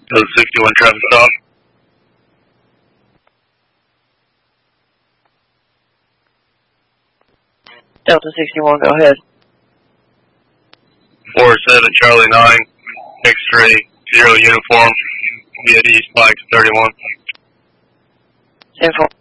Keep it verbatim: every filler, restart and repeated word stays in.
Delta sixty-one, traffic stop. Delta sixty-one, go ahead. four seven Charlie nine, X-ray, zero uniform, via East Mike thirty-one. Info.